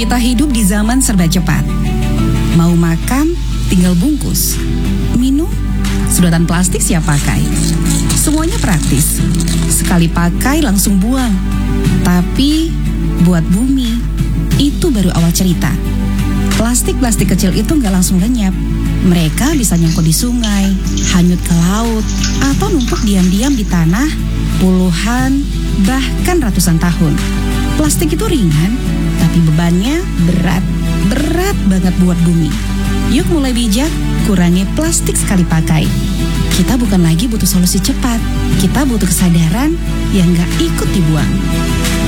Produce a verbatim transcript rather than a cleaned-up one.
Kita hidup di zaman serba cepat. Mau makan, tinggal bungkus. Minum, sedotan plastik siap pakai. Semuanya praktis. Sekali pakai langsung buang. Tapi buat bumi, itu baru awal cerita. Plastik-plastik kecil itu nggak langsung lenyap. Mereka bisa nyangkut di sungai, hanyut ke laut, atau numpuk diam-diam di tanah puluhan, bahkan ratusan tahun. Plastik itu ringan, tapi bebannya berat, berat banget buat bumi. Yuk mulai bijak, kurangi plastik sekali pakai. Kita bukan lagi butuh solusi cepat, kita butuh kesadaran yang gak ikut dibuang.